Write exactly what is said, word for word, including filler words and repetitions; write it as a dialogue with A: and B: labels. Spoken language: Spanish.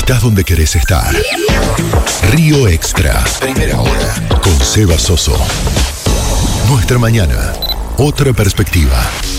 A: Estás donde querés estar. Río Extra. Primera hora. Con Seba Soso. Nuestra mañana. Otra perspectiva.